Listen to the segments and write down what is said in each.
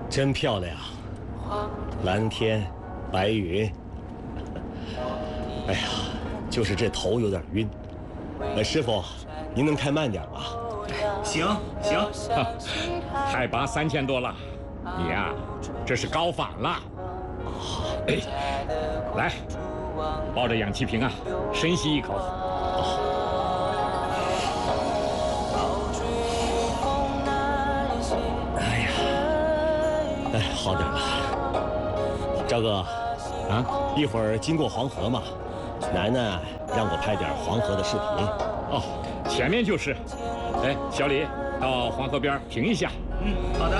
真漂亮，蓝天，白云。哎呀，就是这头有点晕。师傅，您能开慢点吗？ 行，海拔3000多了，你呀，这是高反了。哎，来，抱着氧气瓶啊，深吸一口。 哎，好点了。赵哥，啊，一会儿经过黄河嘛，楠楠让我拍点黄河的视频。 哦，前面就是。哎，小李，到黄河边停一下。 好的。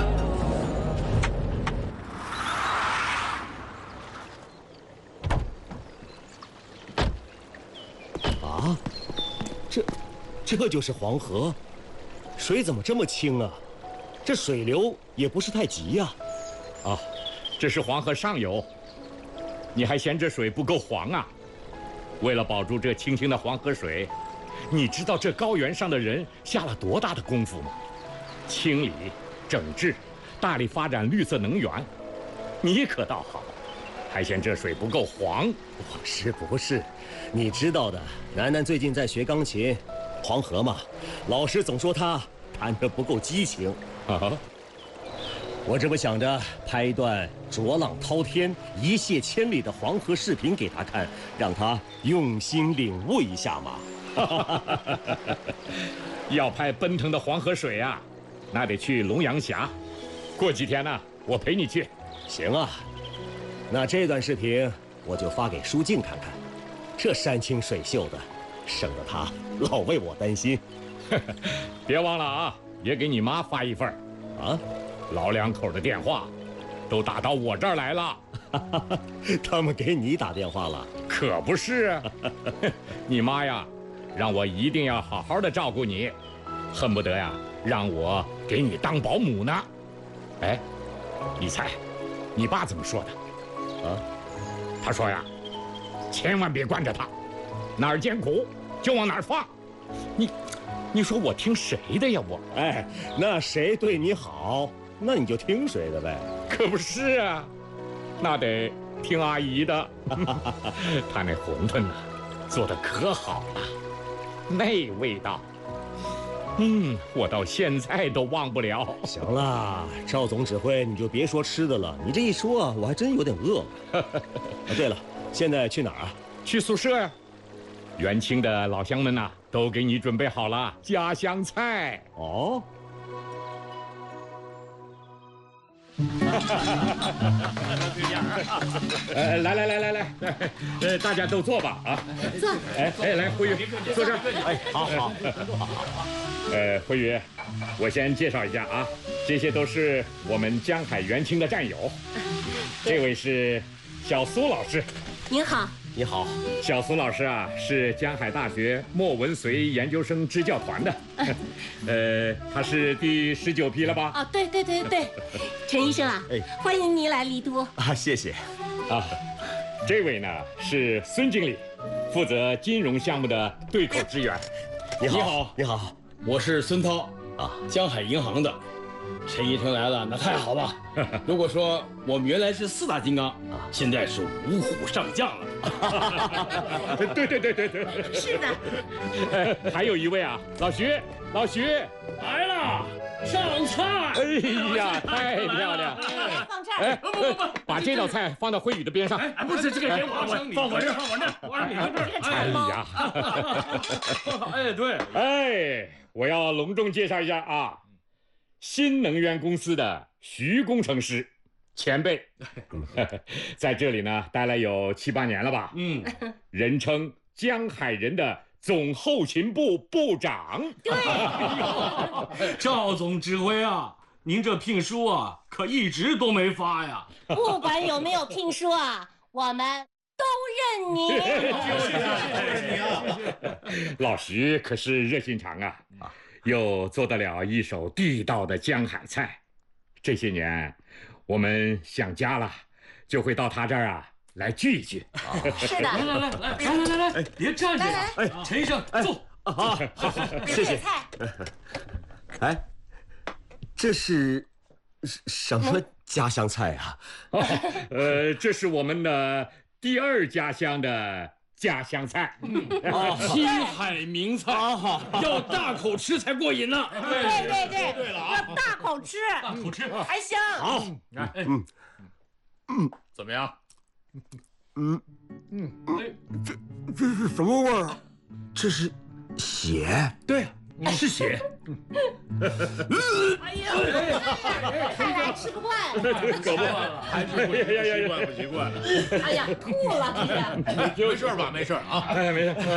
啊，这就是黄河，水怎么这么清啊？这水流也不是太急呀。 啊，这是黄河上游，你还嫌这水不够黄啊？为了保住这清清的黄河水，你知道这高原上的人下了多大的功夫吗？清理、整治，大力发展绿色能源，你可倒好，还嫌这水不够黄？ 不是，你知道的，楠楠最近在学钢琴，黄河嘛，老师总说她弹得不够激情。啊，我这不想着拍一段浊浪滔天、一泻千里的黄河视频给他看，让他用心领悟一下嘛。 要拍奔腾的黄河水啊，那得去龙阳峡。过几天呢，我陪你去。 行啊，那这段视频我就发给舒静看看，这山清水秀的，省得他老为我担心。 别忘了啊，也给你妈发一份。 啊， 老两口的电话都打到我这儿来了。 他们给你打电话了？ 可不是啊，你妈呀，让我一定要好好的照顾你，恨不得呀让我给你当保姆呢。哎，你猜，你爸怎么说的？啊，他说呀，千万别惯着他，哪儿艰苦就往哪儿放。你说我听谁的呀我？ 哎，那谁对你好，那你就听谁的呗。 可不是啊，那得听阿姨的。她那馄饨呢，做的可好了，那味道，我到现在都忘不了。 行了，赵总指挥，你就别说吃的了。你这一说啊，我还真有点饿了。对了，现在去哪儿啊？ 去宿舍呀。元清的老乡们呐，都给你准备好了家乡菜。 哦。 来，大家都坐吧啊！ 坐。 哎，来，慧宇，坐这儿。 哎，好。 慧宇，我先介绍一下啊，这些都是我们江海元清的战友。这位是小苏老师。 您好。 你好， 小苏老师啊，是江海大学莫文绥研究生支教团的，他是第19批了吧？ 哦，对，陈医生啊，欢迎您来丽都啊，谢谢。 啊，这位呢是孙经理，负责金融项目的对口支援。 你好， 我是孙涛啊，江海银行的。陈医生来了，那太好了。如果说我们原来是4大金刚，现在是5虎上将了。 对， 是的。 还有一位啊，老徐来了，上菜。 哎呀，太漂亮！ 放这儿。 不，把这道菜放到慧宇的边上。 不是这个给我，放我这，我让你这儿。 哎呀， 哎，对， 哎，我要隆重介绍一下啊。新能源公司的徐工程师前辈，在这里呢待了有7、8年了吧？人称江海人的总后勤部部长。 对， 赵总指挥啊，您这聘书啊，可一直都没发呀。 不管有没有聘书啊，我们都认你。 就是你啊， 老徐可是热心肠啊。又做得了一手地道的江海菜，这些年我们想家了，就会到他这儿啊来聚一聚。 是的， 来，别站着呀！哎，陈医生坐。 好，谢谢。 菜。 哎，这是什么家乡菜啊。 这是我们的第2家乡的家乡菜。 青海名菜，要大口吃才过瘾呢。 对了啊，要大口吃， 大口吃还香。 好， 怎么样？ 这是什么味儿啊？这是血。 对，是血。 哎呀，看来吃不惯。 可不， 还是不习惯了。 哎呀，吐了，这个。 没事吧？没事啊。 哎，没事。